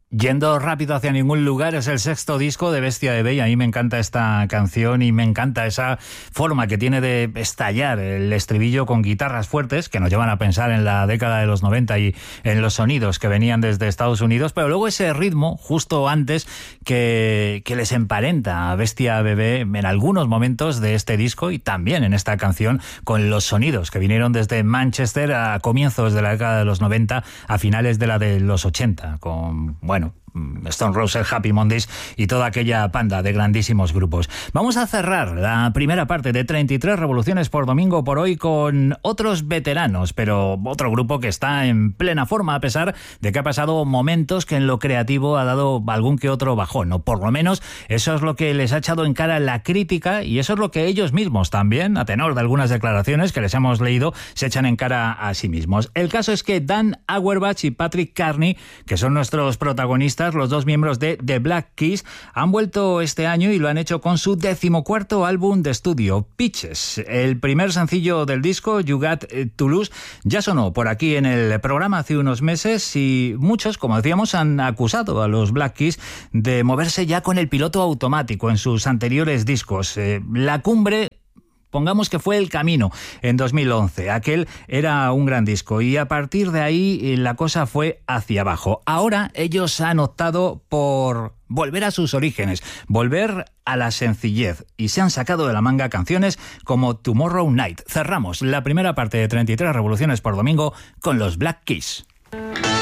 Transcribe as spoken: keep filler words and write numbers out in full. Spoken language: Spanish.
Yendo rápido hacia ningún lugar es el sexto disco de Bestia Bebé y a mí me encanta esta canción y me encanta esa forma que tiene de estallar el estribillo con guitarras fuertes que nos llevan a pensar en la década de los noventa y en los sonidos que venían desde Estados Unidos, pero luego ese ritmo justo antes que, que les emparenta a Bestia Bebé en algunos momentos de este disco y también en esta canción con los sonidos que vinieron desde Manchester a comienzos de la década de los noventa a finales de la de los ochenta con, bueno, Stone Roses, Happy Mondays y toda aquella panda de grandísimos grupos. Vamos a cerrar la primera parte de treinta y tres revoluciones por domingo por hoy con otros veteranos, pero otro grupo que está en plena forma a pesar de que ha pasado momentos que en lo creativo ha dado algún que otro bajón, o por lo menos eso es lo que les ha echado en cara la crítica y eso es lo que ellos mismos también, a tenor de algunas declaraciones que les hemos leído, se echan en cara a sí mismos. El caso es que Dan Auerbach y Patrick Carney, que son nuestros protagonistas, los dos miembros de The Black Keys, han vuelto este año y lo han hecho con su decimocuarto álbum de estudio, Peaches. El primer sencillo del disco, You Got to Lose, ya sonó por aquí en el programa hace unos meses y muchos, como decíamos, han acusado a los Black Keys de moverse ya con el piloto automático en sus anteriores discos. Eh, la cumbre, pongamos que fue El Camino en dos mil once. Aquel era un gran disco y a partir de ahí la cosa fue hacia abajo. Ahora ellos han optado por volver a sus orígenes, volver a la sencillez y se han sacado de la manga canciones como Tomorrow Night. Cerramos la primera parte de treinta y tres revoluciones por domingo con los Black Keys.